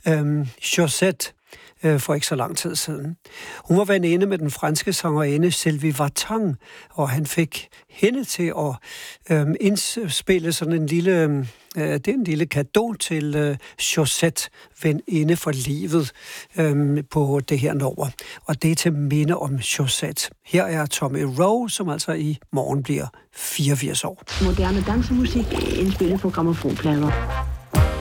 Josette for ikke så lang tid siden. Hun var veninde med den franske sangerinde Sylvie Vartan, og han fik hende til at indspille sådan en lille, det er en lille cadeau til Josette, veninde for livet, på det her nummer. Og det er til minde om Josette. Her er Tommy Rowe, som altså i morgen bliver 84 år. Moderne dansemusik indspillet på grammofonplader.